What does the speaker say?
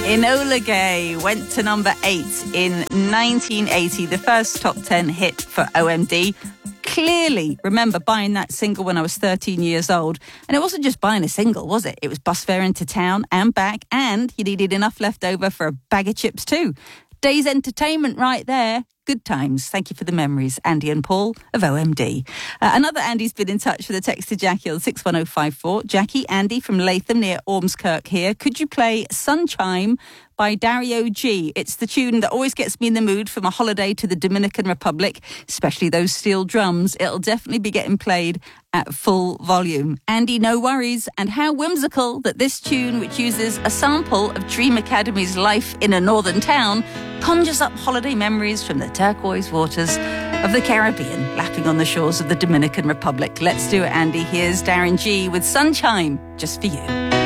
Enola Gay went to number 8 in 1980, the first top 10 hit for OMD. Clearly remember buying that single when I was 13 years old. And it wasn't just buying a single, was it? It was bus fare into town and back, and you needed enough left over for a bag of chips too. Day's entertainment right there. Good times. Thank you for the memories, Andy and Paul of OMD. Another Andy's been in touch with a text to Jackie on 61054. Jackie, Andy from Latham near Ormskirk here. Could you play Sunchime by Dario G? It's the tune that always gets me in the mood for my holiday to the Dominican Republic, especially those steel drums. It'll definitely be getting played at full volume. Andy, no worries. And how whimsical that this tune, which uses a sample of Dream Academy's Life in a Northern Town, conjures up holiday memories from the turquoise waters of the Caribbean, lapping on the shores of the Dominican Republic. Let's do it, Andy. Here's Darren G with Sunchime, just for you.